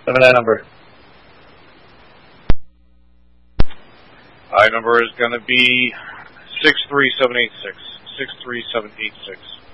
that number. Number is going to be 63786. 63786.